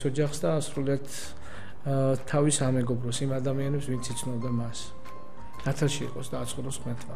ოჯახს და სრულიად თავის ამეგობროს იმ ადამიანებს, ვინც იცნობდა მას. ათელში იყოს და აცხოვროს ღმერთმა.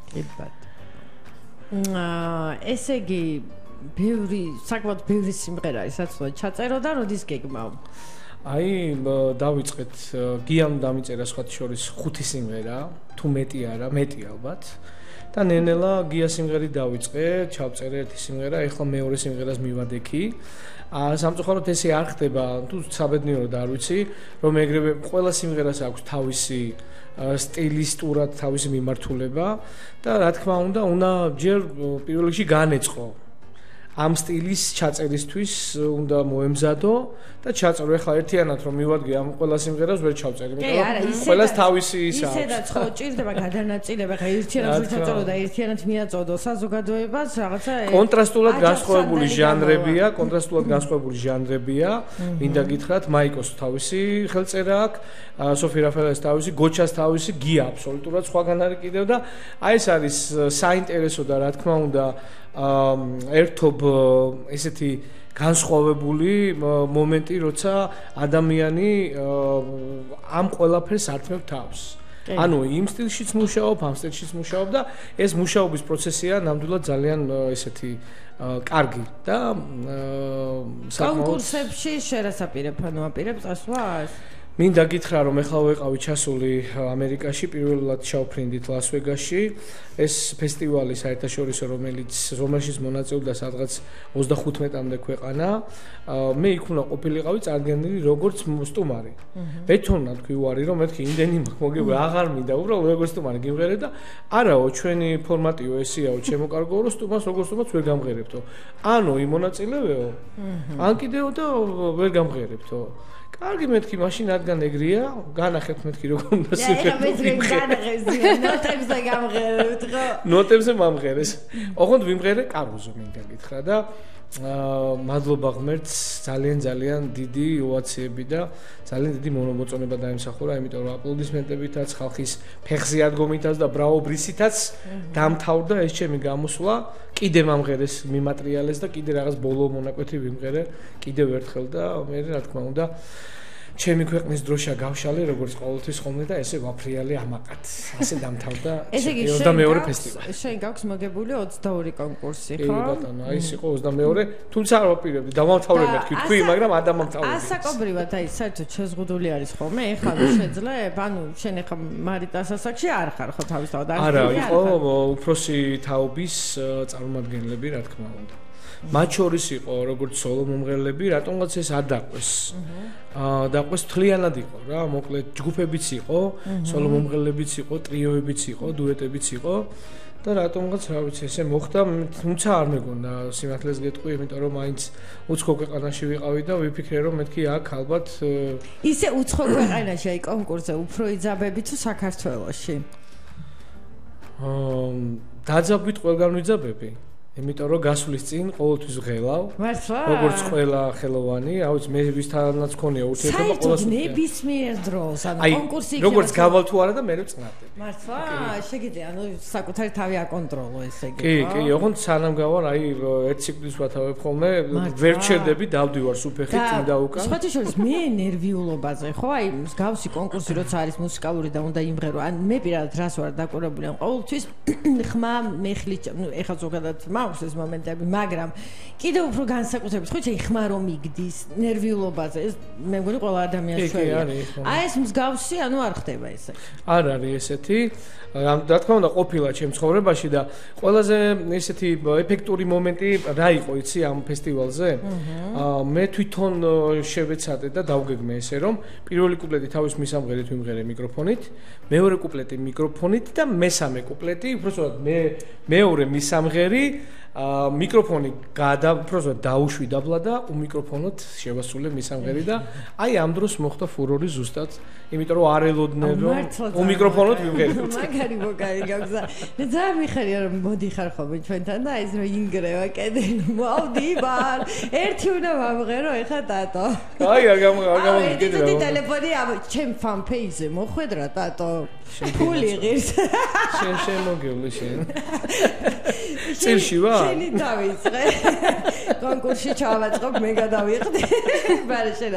ესე იგი, საკმაოდ ბევრი სიმღერა ის აცნო ჩაწერო და როდის გეგმავ? აი, დავიწყეთ, გიამ დამიწერა სხვათა შორის 5 სიმღერა, თუ მეტი არა, მეტი ალბათ. და ნენელა გია სიმღერით დავიწყე, ჩავწერე ერთი სიმღერა, ეხლა მეორე სიმღერას მივადექი. სამწუხაროდ ესე არ ხდება, თუ საბედნიეროდ არ ვიცი, რომ ეგრევე ყველა სიმღერას აქვს თავისი სტილისტურად თავისი მიმართულება და რა თქმა უნდა ჯერ პირველ რიგში განეწყო. ამ სტილის ჩაწერისთვის უნდა მოემზადო და ჩაწერო. ეხლა ერთიანად რომ მივადგე ამ ყველა სიმღერას ვერ ჩავწერ, იმიტომ რომ ყველას თავისი ის აქვს. ისედაც ხო ჭირდება გადანაწილება, ხა ერთიანად ვერ ჩაწერო და ერთიანად მიაწოდო საზოგადოებას, რაღაცა კონტრასტულად განსხვავებული ჟანრებია. მინდა გითხრათ, მაიკოს თავისი ხელწერა აქვს, სოფი რაფაელეს თავისი, გოჩას თავისი, გია აბსოლუტურად სხვაგან არის კიდევ და აი ეს არის საინტერესო და რა თქმა უნდა ერთობ ესეთი განსხვავებული მომენტი, როცა ადამიანი ამ ყველაფერს ართმევ თავს. ანუ იმ სტილშიც მუშაობ, ამ სტილშიც მუშაობ და ეს მუშაობის პროცესია ნამდვილად ძალიან ესეთი კარგი და კონკურსებში შერასაპირებ ანუ აპირებ წასვლას? მინდა გითხრა რომ ეხლა ვეყავი ჩასული ამერიკაში, პირველად ჩავფრინდით ლას-ვეგასში. ეს ფესტივალი საერთაშორისო, რომელშიც მონაწილეობდა სადღაც 35-მდე ქვეყანა. მე იქ უნდა ყოფილიყავი წარდგენილი როგორც სტუმარი. ბეთონა თქვი უარი რომ მეთქი იმდენი მოგება აღარ მინდა, უბრალოდ როგორც სტუმარი გიმღერე და არაო, ჩვენი ფორმატიო ესეაო, შემოკარგოო რომ სტუმარს როგორც სტუმარს ვერ გამღერებთო. ანუ იმ მონაწილეეო, ან კიდევ და ვერ გამღერებთო. კარგი მეთქი მაშინ რადგან ეგრეა, განახეთ მეთქი როგორ უნდა ნოტებზე გამღერებთ ხო? ნოტებზე მომღერეს. ოღონდ ვიმღერე კარუზო მინდა გითხრა და მადლობა ღმერთს, ძალიან დიდი ოვაციები და ძალიან დიდი მონომოწონება დაიმსახურა, იმიტომ რომ აპლოდისმენტებითაც, ხალხის ფეხზე ადგომითაც და ბრავო ბრისითაც დამთავრდა ეს ჩემი გამოსვლა. კიდე მომღერეს, მიმატრიალეს და კიდე რაღაც ბოლო მონაკვეთი ვიმღერე კიდევ ერთხელ და მე რა თქმა უნდა ჩემი ქვეყნის დროშა გავშალე როგორც ყოველთვის ხოლმე და ესე ვაფრიალე ამაყად. ასე დამთავრდა 22 ფესტივალი. შენ გაქვს მოგებული 22 კონკურსი, ხო? კი ბატონო, აი ეს იყო 22, თუმცა არ ვაპირებდი, დავამთავრებდი თქვი, მაგრამ ადამამთავრებდი. ასაკობრივად აი საერთოდ შეზღუდული არის ხოლმე, ეხლა შეძლებ, ანუ შენ ეხლა მარიტას ასაკში არ ხარ ხო თავისთავად? არა, იყო უფროსი თაობის წარმომადგენლები, რა თქმა უნდა. მათ შორის იყო როგორც სოლო მომღერლები, რატომღაც ეს არ დაყვეს. დაყვეს თლიანად იყო რა, მოკლედ ჯგუფებიც იყო, სოლო მომღერლებიც იყო, ტრიოებიც იყო, დუეტებიც იყო და რატომღაც რა ვიცი, ესე მოხდა, თუმცა არ მეგონა სიმართლეს გეტყვი, იმიტომ რომ მაინც უცხო ქვეყანაში ვიყავი და ვიფიქრე რომ მეთქი აქ ალბათ ისე უცხო ქვეყანაში აი კონკურსზე უფრო იძაბები თუ საქართველოში? დაძაბვით ყველგან ვიძაბები. იმიტომ რომ გასulis წინ ყოველთვის ვღელავ. მართლა? როგორც ყველა ხელოვანი, აუც მე ვისთანაც მქონია ურთიერთობა ყოველთვის. საერთოდ ნებისმიერ დროს, ანუ კონკურსი იქნება. როგორც გავალ თუ არა და მე ვწნადები. მართლა? შეგიძლია, ანუ საკუთარი თავი აკონტროლო ესე იგი. კი, ოღონდ სანამ გავალ, აი ერთ ციკლს ვათავებ ხოლმე, ვერ ჩერდები, დავდივარ სუფეხით წინ და უკან. სხვათა შორის მე ნერვიულობაზე, ხო? აი მსგავსი კონკურსი როცა არის მუსიკალური და უნდა იმღერო, ან მე პირადად რას ვარ დაკურებული, ან ყოველთვის ხმა მეხლი, ნუ ეხლა ზოგადად ეს მომენტები, მაგრამ კიდევ უფრო განსაკუთრებით ხო ხმა რომ მიგდის ნერვიულობაზე, ეს მე მგონი ყველა ადამიანს შეგვიძლია. აი ეს მსგავსი, ანუ არ ხდება ესე. არ არის ესეთი. რა თქმა უნდა ყოფილა ჩემ ცხოვრებაში და ყველაზე ესეთი ეფექტური მომენტი რა იყო იცი ამ ფესტივალზე? მე თვითონ შევეცადე და დავგეგმე ესე რომ პირველი კუპლეტი თავის მისამღერით ვიმღერე მიკროფონით, მეორე კუპლეტი მიკროფონით და მესამე კუპლეტი უბრალოდ მეორე მისამღერი მიკროფონი უბრალოდ დაუშვი დაბლა და უმიკროფონოთ შევასრულე მისამღერი და აი ამ დროს მოხდა ფურორი ზუსტად, იმიტომ რომ არ ელოდნენ რომ უმიკროფონოთ ვიმღერებთ. მაგარი გაგზა. მე ძალიან მიხარია რომ მოდიხარ ხოლმე ჩვენთან და ეს რომ ინგრევა კედელი მოვდი ბარ. ერთი უნდა ვამღერო ეხა ტატო. აი არ გამოგიდე. ეს ტელეფონი ჩემ ფან პეიჯზე მოხვედრა ტატო. ფული ღირს. შენ მოგევლე შენ. წილში ვარ? ისინი დავიწყე კონკურსში ჩავაწყობ მე გადავიყდი ბარაშენ